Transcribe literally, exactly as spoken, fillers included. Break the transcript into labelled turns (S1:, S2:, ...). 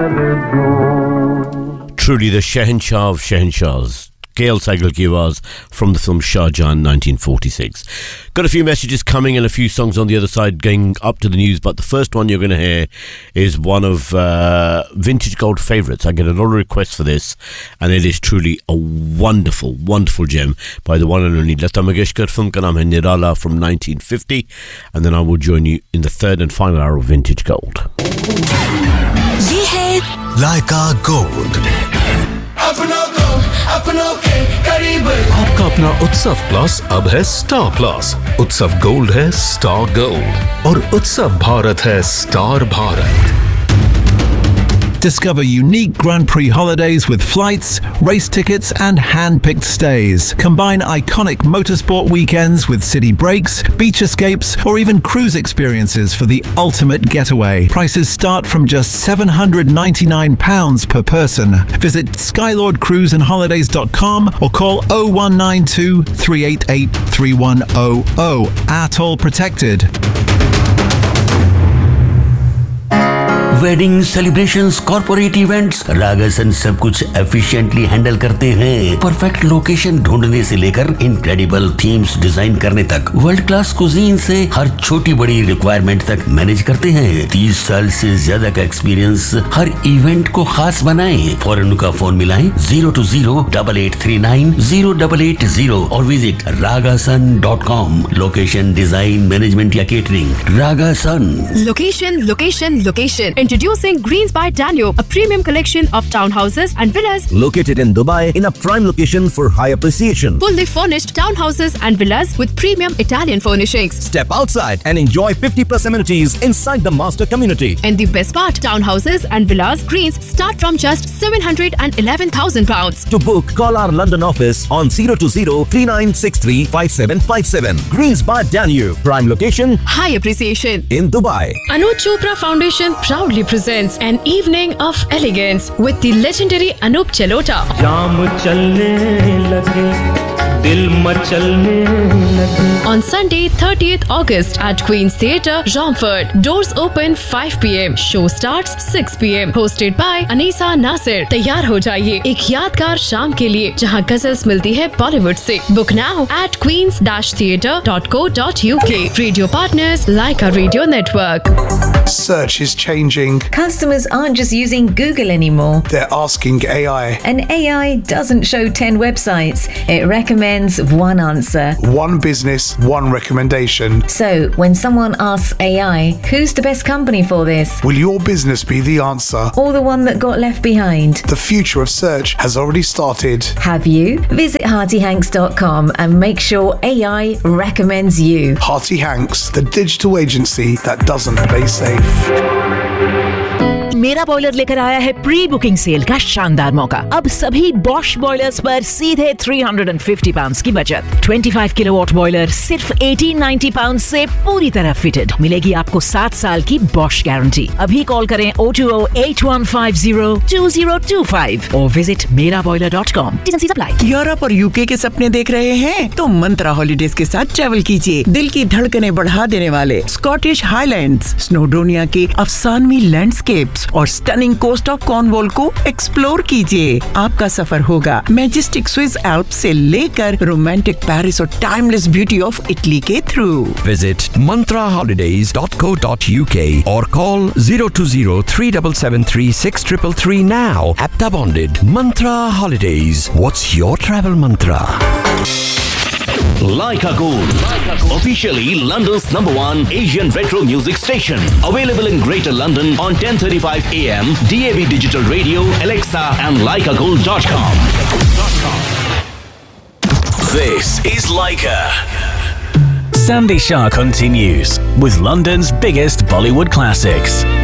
S1: Truly the Shahenshah of Shahenshahs. K L Sehgal ki awaaz from the film Shah Jahan nineteen forty-six. Got a few messages coming and a few songs on the other side going up to the news, but the first one you're going to hear is one of uh, Vintage Gold favourites. I get a lot of requests for this, and it is truly a wonderful, wonderful gem by the one and only Lata Mangeshkar. Film ka naam hai Nirala from nineteen fifty, and then I will join you in the third and final hour of Vintage Gold.
S2: Ye hai
S3: Laika Gold.
S4: आपका अपना उत्सव plus अब है star plus. उत्सव gold है star gold और उत्सव भारत है star Bharat.
S5: Discover unique Grand Prix holidays with flights, race tickets and hand-picked stays. Combine iconic motorsport weekends with city breaks, beach escapes or even cruise experiences for the ultimate getaway. Prices start from just seven hundred ninety-nine pounds per person. Visit skylord cruise and holidays dot com or call oh one nine two, three eight eight, three one oh oh. Atoll protected.
S6: Wedding celebrations, corporate events, रागासन सब कुछ efficiently handle करते हैं. Perfect location ढूंढने से लेकर incredible themes design करने तक, world class cuisine से हर छोटी बड़ी रिक्वायरमेंट तक मैनेज करते हैं. तीस साल से ज्यादा का एक्सपीरियंस हर इवेंट को खास बनाए. फौरन उनका फोन मिलाएं zero to zero double eight three nine zero double eight zero और visit रागासन dot com. Location, design, management या catering, रागासन.
S7: Location, location, location. Introducing Greens by Danube, a premium collection of townhouses and villas
S8: located in Dubai in a prime location for high appreciation.
S7: Fully furnished townhouses and villas with premium Italian furnishings.
S8: Step outside and enjoy fifty plus amenities inside the master community.
S7: And the best part, townhouses and villas Greens start from just seven hundred eleven thousand pounds.
S8: To book, call our London office on zero two zero, three nine six three, five seven five seven. Greens by Danube, prime location,
S7: high appreciation
S8: in Dubai.
S7: Anuj Chopra Foundation proudly presents an evening of elegance with the legendary Anup Jalota.
S9: जाम चलने लगे, दिल मचलने लगे.
S7: On Sunday, thirtieth August at Queen's Theatre, Romford. Doors open five p m. Show starts six p m. Hosted by Anisa Nasir. तैयार हो जाइए एक यादगार शाम के लिए जहां गजल्स मिलती है बॉलीवुड से. Book now at queens dash theatre dot co dot u k. Radio partners Laika Radio Network.
S10: Search is changing.
S11: Customers aren't just using Google anymore.
S10: They're asking A I.
S11: And A I doesn't show ten websites. It recommends one answer.
S10: One business, one recommendation.
S11: So, when someone asks A I, who's the best company for this?
S10: Will your business be the answer?
S11: Or the one that got left behind?
S10: The future of search has already started.
S11: Have you? Visit hearty hanks dot com and make sure A I recommends you.
S10: Hearty Hanks, the digital agency that doesn't play safe.
S12: मेरा boiler लेकर आया है pre booking cell का शानदार मौका. अब सभी Bosch boilers पर सीधे तीन सौ पचास पाउंड्स की बचत. पच्चीस किलोवाट बॉयलर सिर्फ अठारह सौ नब्बे पाउंड्स से पूरी तरह फिटेड. मिलेगी आपको सात साल की बॉश गारंटी. अभी कॉल करें oh two oh, eight one five oh, two oh two five और विजिट मेरा बॉयलर डॉट कॉम.
S13: यूरोप और यूके के सपने देख रहे हैं तो मंत्रा हॉलीडेज के साथ ट्रैवल कीजिए. दिल की धड़कनें बढ़ा देने वाले स्कॉटिश हाईलैंड्स, स्नोडोनिया के अफसानवी लैंडस्केप्स और स्टनिंग कोस्ट ऑफ कॉर्नवॉल को एक्सप्लोर कीजिए. आपका सफर होगा मैजेस्टिक स्विस एल्प्स से लेकर रोमांटिक पेरिस और टाइमलेस ब्यूटी ऑफ इटली के through.
S14: Visit mantra holidays dot co dot u k or call zero two zero, three seven seven three, six three three now. Apta bonded. Mantra Holidays. What's your travel mantra?
S6: Laika Gold, officially London's number one Asian retro music station. Available in Greater London on ten thirty-five a m, D A B Digital Radio, Alexa and laika gold dot com.
S3: This is Laika.
S15: Sandy Shah continues with London's biggest Bollywood classics.